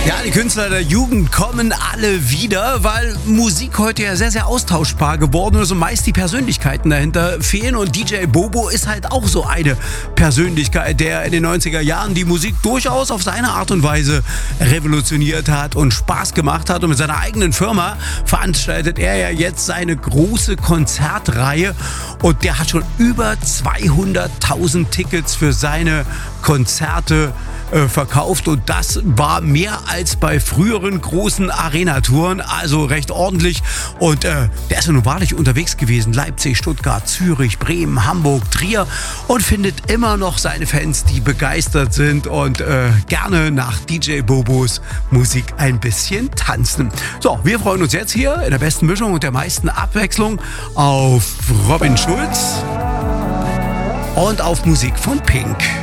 Ja, die Künstler der Jugend kommen alle wieder, weil Musik heute ja sehr, sehr austauschbar geworden ist und meist die Persönlichkeiten dahinter fehlen. Und DJ Bobo ist halt auch so eine Persönlichkeit, der in den 90er Jahren die Musik durchaus auf seine Art und Weise revolutioniert hat und Spaß gemacht hat. Und mit seiner eigenen Firma veranstaltet er ja jetzt seine große Konzertreihe. Und der hat schon über 200.000 Tickets für seine Konzerte verkauft, und das war mehr als bei früheren großen Arena-Touren, also recht ordentlich. Und der ist ja nun wahrlich unterwegs gewesen: Leipzig, Stuttgart, Zürich, Bremen, Hamburg, Trier, und findet immer noch seine Fans, die begeistert sind und gerne nach DJ Bobos Musik ein bisschen tanzen. So, wir freuen uns jetzt hier in der besten Mischung und der meisten Abwechslung auf Robin Schulz und auf Musik von Pink.